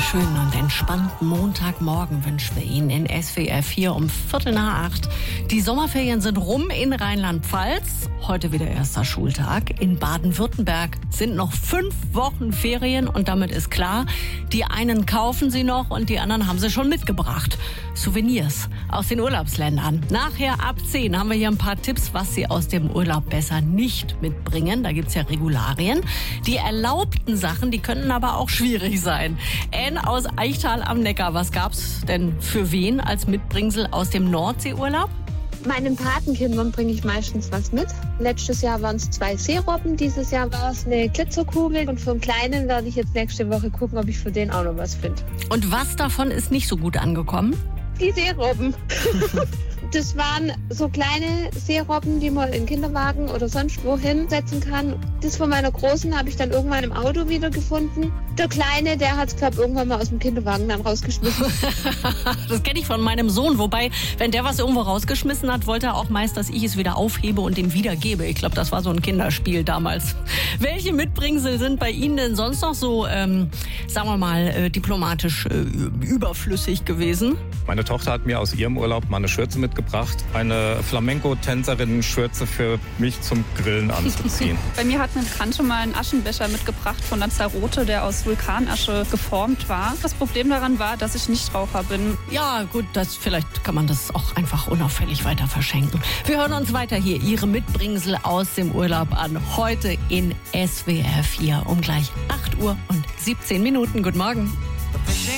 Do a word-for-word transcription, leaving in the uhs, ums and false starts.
schönen und entspannten Montagmorgen wünschen wir Ihnen in S W R vier um Viertel nach acht. Die Sommerferien sind rum in Rheinland-Pfalz. Heute wieder erster Schultag. In Baden-Württemberg sind noch fünf Wochen Ferien und damit ist klar, die einen kaufen sie noch und die anderen haben sie schon mitgebracht. Souvenirs aus den Urlaubsländern. Nachher ab zehn haben wir hier ein paar Tipps, was Sie aus dem Urlaub besser nicht mitbringen. Da gibt's ja Regularien. Die erlaubten Sachen, die könnten aber auch schwierig sein. Anne aus Eichtal am Neckar, was gab's denn für wen als Mitbringsel aus dem Nordseeurlaub? Meinen Patenkindern bringe ich meistens was mit. Letztes Jahr waren es zwei Seerobben, dieses Jahr war es eine Glitzerkugel. Und für den Kleinen werde ich jetzt nächste Woche gucken, ob ich für den auch noch was finde. Und was davon ist nicht so gut angekommen? Die Seerobben. Das waren so kleine Seerobben, die man in den Kinderwagen oder sonst wohin setzen kann. Das von meiner Großen habe ich dann irgendwann im Auto wiedergefunden. Der Kleine, der hat es, glaube ich, irgendwann mal aus dem Kinderwagen dann rausgeschmissen. Das kenne ich von meinem Sohn. Wobei, wenn der was irgendwo rausgeschmissen hat, wollte er auch meist, dass ich es wieder aufhebe und ihm wiedergebe. Ich glaube, das war so ein Kinderspiel damals. Welche Mitbringsel sind bei Ihnen denn sonst noch so, ähm, sagen wir mal, äh, diplomatisch äh, überflüssig gewesen? Meine Tochter hat mir aus ihrem Urlaub mal eine Schürze mitgebracht. Eine Flamenco-Tänzerin-Schürze für mich zum Grillen anzuziehen. Bei mir hat eine Bekannte mal einen Aschenbecher mitgebracht von Lanzarote, der aus Vulkanasche geformt war. Das Problem daran war, dass ich Nichtraucher bin. Ja, gut, das, vielleicht kann man das auch einfach unauffällig weiter verschenken. Wir hören uns weiter hier Ihre Mitbringsel aus dem Urlaub an. Heute in S W R vier um gleich acht Uhr und siebzehn Minuten. Guten Morgen.